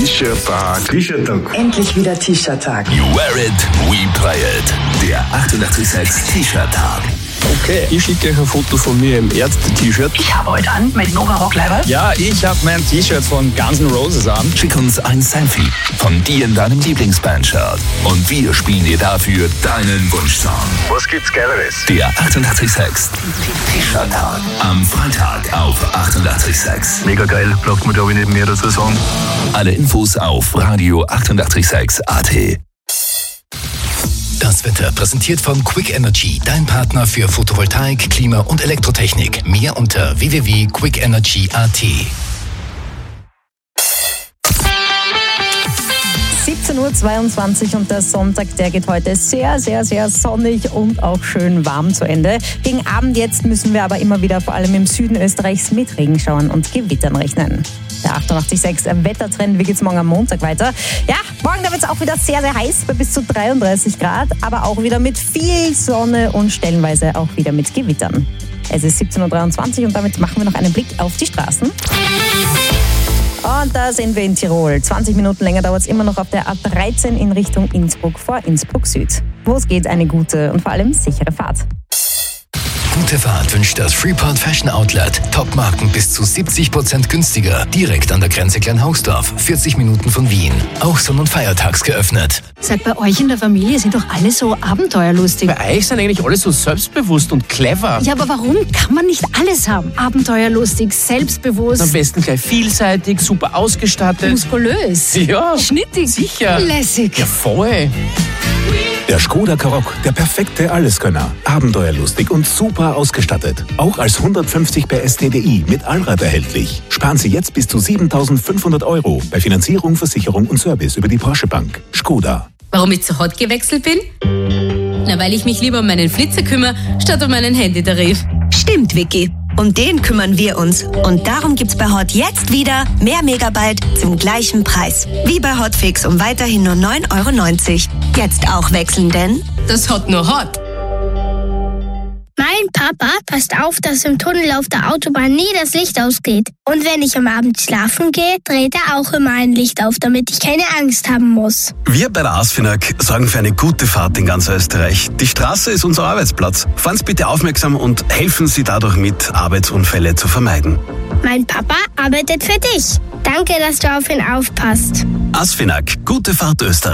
T-Shirt-Tag. T-Shirt-Tag. Endlich wieder T-Shirt-Tag. You wear it, we play it. Der 88,6 T-Shirt-Tag. Okay, ich schicke euch ein Foto von mir im Ärzte-T-Shirt. Ich habe heute an mit Nova Rockleiber. Ja, ich habe mein T-Shirt von Guns N' Roses an. Schick uns ein Selfie von dir in deinem Lieblingsband-Shirt. Und wir spielen dir dafür deinen Wunschsong. Was gibt's Geileres? Der 88,6 T-Shirt-Tag. Am Freitag auf 88,6. Mega geil, braucht man glaube ich nicht mehr dazu sagen. Alle Infos auf Radio 88,6 AT. Das Wetter präsentiert von Quick Energy, dein Partner für Photovoltaik, Klima- und Elektrotechnik. Mehr unter www.quickenergy.at. 17:22 Uhr und der Sonntag, der geht heute sehr, sehr, sehr sonnig und auch schön warm zu Ende. Gegen Abend jetzt müssen wir aber immer wieder vor allem im Süden Österreichs mit Regenschauern und Gewittern rechnen. Der 88,6 Wettertrend, wie geht's morgen am Montag weiter? Ja, morgen da wird's auch wieder sehr, sehr heiß, bei bis zu 33 Grad, aber auch wieder mit viel Sonne und stellenweise auch wieder mit Gewittern. Es ist 17:23 Uhr und damit machen wir noch einen Blick auf die Straßen. Und da sind wir in Tirol. 20 Minuten länger dauert es immer noch auf der A13 in Richtung Innsbruck vor Innsbruck Süd. Wo es geht, eine gute und vor allem sichere Fahrt. Gute Fahrt wünscht das Freeport Fashion Outlet. Top-Marken bis zu 70% günstiger. Direkt an der Grenze Kleinhausdorf, 40 Minuten von Wien. Auch sonn- und feiertags geöffnet. Seit bei euch in der Familie sind doch alle so abenteuerlustig. Bei euch sind eigentlich alle so selbstbewusst und clever. Ja, aber warum kann man nicht alles haben? Abenteuerlustig, selbstbewusst. Am besten gleich vielseitig, super ausgestattet. Muskulös. Ja, Schnittig. sicher. Lässig. Ja, voll. Der Skoda Karoq, der perfekte Alleskönner. Abenteuerlustig und super ausgestattet. Auch als 150 PS TDI mit Allrad erhältlich. Sparen Sie jetzt bis zu 7.500 € bei Finanzierung, Versicherung und Service über die Porsche Bank. Skoda. Warum ich zu Hot gewechselt bin? Na, weil ich mich lieber um meinen Flitzer kümmere, statt um meinen Handytarif. Stimmt, Vicky. Um den kümmern wir uns. Und darum gibt's bei Hot jetzt wieder mehr Megabyte zum gleichen Preis. Wie bei Hotfix um weiterhin nur 9,90 €. Jetzt auch wechseln, denn Das Hot nur Hot. Mein Papa passt auf, dass im Tunnel auf der Autobahn nie das Licht ausgeht. Und wenn ich am Abend schlafen gehe, dreht er auch immer ein Licht auf, damit ich keine Angst haben muss. Wir bei der ASFINAG sorgen für eine gute Fahrt in ganz Österreich. Die Straße ist unser Arbeitsplatz. Fahren Sie bitte aufmerksam und helfen Sie dadurch mit, Arbeitsunfälle zu vermeiden. Mein Papa arbeitet für dich. Danke, dass du auf ihn aufpasst. ASFINAG, gute Fahrt Österreich.